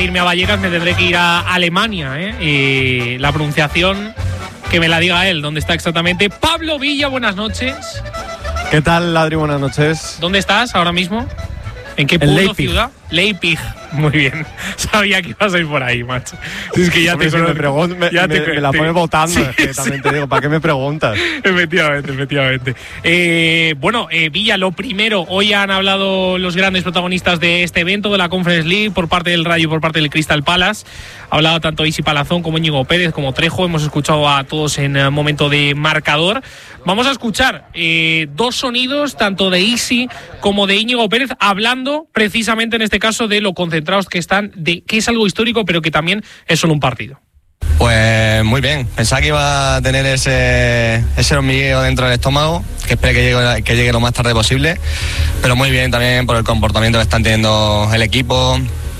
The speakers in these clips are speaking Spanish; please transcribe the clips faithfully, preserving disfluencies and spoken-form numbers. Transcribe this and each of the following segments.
irme a Vallecas me tendré que ir a Alemania, ¿eh? Y la pronunciación que me la diga él, ¿dónde está exactamente? Pablo Villa, buenas noches. ¿Qué tal, Adri? Buenas noches. ¿Dónde estás ahora mismo? ¿En qué pueblo, ciudad? Leipzig. Muy bien. Sabía que ibas a ir por ahí, macho. Es que ya Hombre, te si me, pregun- me, ya me, te, me la te, pones votando, sí, es que también sí. te digo, ¿para qué me preguntas? Efectivamente, efectivamente. Eh, bueno, eh, Villa, lo primero, hoy han hablado los grandes protagonistas de este evento, de la Conference League, por parte del Rayo y por parte del Crystal Palace. Ha hablado tanto Isi Palazón como Íñigo Pérez, como Trejo. Hemos escuchado a todos en uh, momento de marcador. Vamos a escuchar eh, dos sonidos, tanto de Isi como de Íñigo Pérez, hablando precisamente en este caso de lo concentrados que están, de que es algo histórico, pero que también es solo un partido. Pues muy bien, pensaba que iba a tener ese, ese hormigueo dentro del estómago, que espero que llegue, que llegue lo más tarde posible, pero muy bien también por el comportamiento que están teniendo el equipo.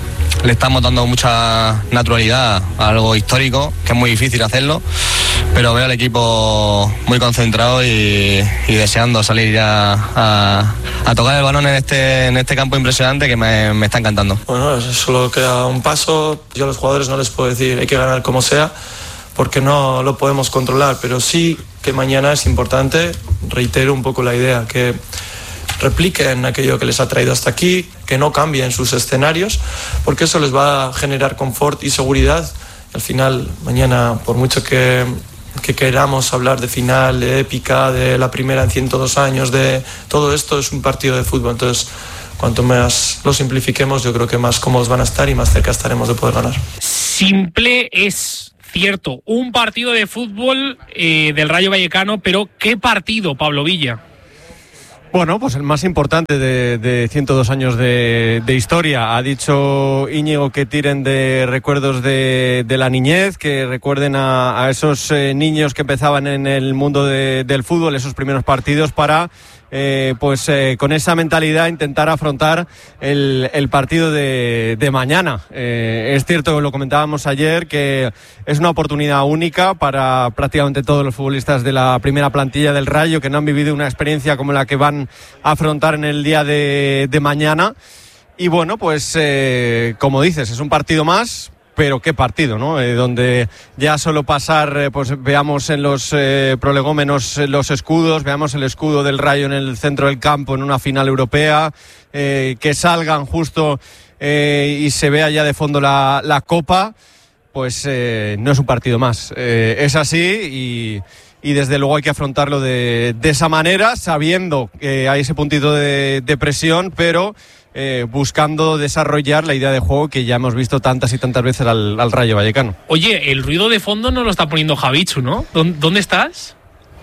Le estamos dando mucha naturalidad a algo histórico, que es muy difícil hacerlo, pero veo al equipo muy concentrado y, y deseando salir ya a, a tocar el balón en este, en este campo impresionante que me, me está encantando. Bueno, solo queda un paso. Yo a los jugadores no les puedo decir hay que ganar como sea, porque no lo podemos controlar, pero sí que mañana es importante, reitero un poco la idea, que repliquen aquello que les ha traído hasta aquí, que no cambien sus escenarios, porque eso les va a generar confort y seguridad. Al final, mañana, por mucho que, que queramos hablar de final, de épica, de la primera en ciento dos años, de todo esto, es un partido de fútbol. Entonces, cuanto más lo simplifiquemos, yo creo que más cómodos van a estar y más cerca estaremos de poder ganar. Simple es cierto, un partido de fútbol eh, del Rayo Vallecano, pero ¿qué partido, Pablo Villa? Bueno, pues el más importante de, de ciento dos años de, de historia. Ha dicho Íñigo que tiren de recuerdos de, de la niñez, que recuerden a, a esos eh, niños que empezaban en el mundo de, del fútbol, esos primeros partidos, para eh, pues eh, con esa mentalidad intentar afrontar el, el partido de, de mañana. Eh, es cierto, lo comentábamos ayer, que es una oportunidad única para prácticamente todos los futbolistas de la primera plantilla del Rayo, que no han vivido una experiencia como la que van a afrontar en el día de, de mañana. Y bueno, pues eh, como dices, es un partido más, pero qué partido, ¿no? Eh, donde ya solo pasar, eh, pues veamos en los eh, prolegómenos eh, los escudos, veamos el escudo del Rayo en el centro del campo en una final europea, eh, que salgan justo eh, y se vea ya de fondo la, la copa, pues eh, no es un partido más. Eh, es así y... Y desde luego hay que afrontarlo de, de esa manera, sabiendo que hay ese puntito de, de presión, pero eh, buscando desarrollar la idea de juego que ya hemos visto tantas y tantas veces al, al Rayo Vallecano. Oye, el ruido de fondo no lo está poniendo Javichu, ¿no? ¿Dónde estás?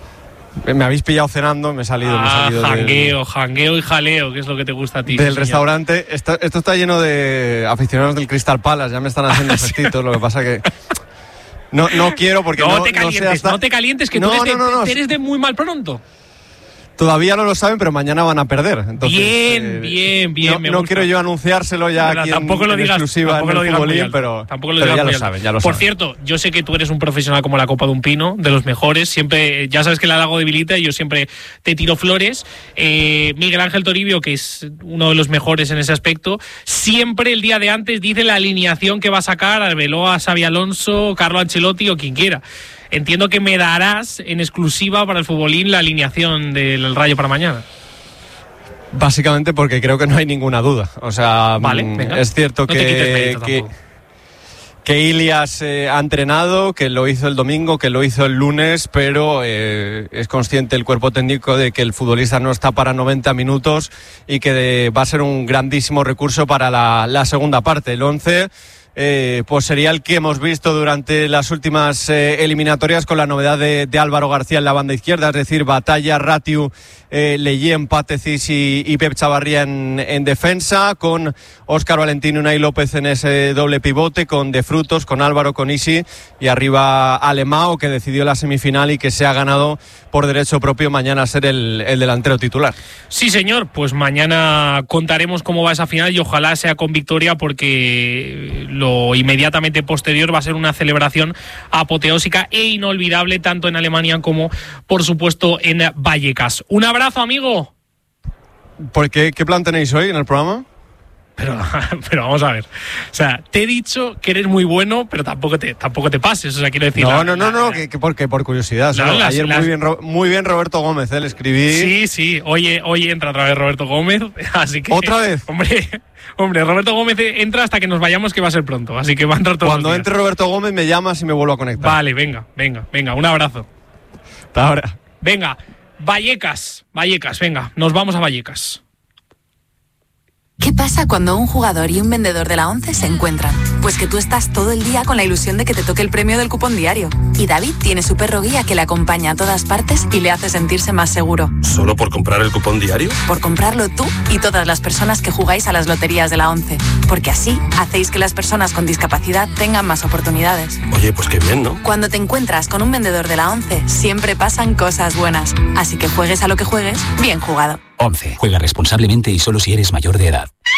Me habéis pillado cenando, me he salido, ah, me he salido jangueo, del, jangueo y jaleo, que es lo que te gusta a ti. Del sí, restaurante. Esto, esto está lleno de aficionados del Crystal Palace, ya me están haciendo gestitos, lo que pasa que... No, no quiero porque no, no te calientes, no, hasta... no te calientes, que no, tú eres, no, no, no. De, eres de muy mal pronto. Todavía no lo saben, pero mañana van a perder. Entonces, bien, eh, bien, bien. No, me no gusta. quiero yo anunciárselo ya Pero aquí tampoco en, lo digas, en exclusiva tampoco en lo el digas futbolín, muy pero, tampoco lo pero digas ya muy lo saben, ya lo Por saben. cierto, yo sé que tú eres un profesional como la copa de un pino, de los mejores. Siempre, ya sabes que la Lago debilita y yo siempre te tiro flores. Eh, Miguel Ángel Toribio, que es uno de los mejores en ese aspecto, siempre el día de antes dice la alineación que va a sacar Arbeloa, Xabi Alonso, Carlo Ancelotti o quien quiera. Entiendo que me darás en exclusiva para el futbolín la alineación del Rayo para mañana. Básicamente porque creo que no hay ninguna duda. O sea, vale, es cierto no que, que, que Ilias eh, ha entrenado, que lo hizo el domingo, que lo hizo el lunes, pero eh, es consciente el cuerpo técnico de que el futbolista no está para noventa minutos y que de, va a ser un grandísimo recurso para la, la segunda parte. El once... Eh, pues sería el que hemos visto durante las últimas eh, eliminatorias, con la novedad de, de Álvaro García en la banda izquierda, es decir, Batalla, Ratiu, eh, Leyen, Pátecis y, y Pep Chavarría en, en defensa, con Óscar Valentín y Unai López en ese doble pivote, con De Frutos, con Álvaro, con Isi, y arriba Alemão, que decidió la semifinal y que se ha ganado por derecho propio mañana ser el, el delantero titular. Sí, señor, pues mañana contaremos cómo va esa final y ojalá sea con victoria, porque lo inmediatamente posterior va a ser una celebración apoteósica e inolvidable tanto en Alemania como, por supuesto, en Vallecas. Un abrazo, amigo. ¿Por qué, qué plan tenéis hoy en el programa? Pero, pero vamos a ver. O sea, te he dicho que eres muy bueno, pero tampoco te, tampoco te pases. O sea, quiero decir. No, la, no, no, la, no, la, que, que porque por curiosidad. No, solo, las, ayer las, muy bien, muy bien Roberto Gómez, ¿eh? Le escribí. Sí, sí. Hoy, hoy entra otra vez Roberto Gómez. Así que. ¿Otra vez? Hombre, hombre, Roberto Gómez entra hasta que nos vayamos, que va a ser pronto. Así que va a entrar todos Cuando los días. entre Roberto Gómez me llamas y me vuelvo a conectar. Vale, venga, venga, venga. Un abrazo. Hasta ahora. Venga, Vallecas. Vallecas, venga. Nos vamos a Vallecas. ¿Qué pasa cuando un jugador y un vendedor de la ONCE se encuentran? Pues que tú estás todo el día con la ilusión de que te toque el premio del cupón diario. Y David tiene su perro guía que le acompaña a todas partes y le hace sentirse más seguro. ¿Solo por comprar el cupón diario? Por comprarlo tú y todas las personas que jugáis a las loterías de la ONCE. Porque así hacéis que las personas con discapacidad tengan más oportunidades. Oye, pues qué bien, ¿no? Cuando te encuentras con un vendedor de la ONCE, siempre pasan cosas buenas. Así que juegues a lo que juegues, bien jugado. ONCE. Juega responsablemente y solo si eres mayor de edad.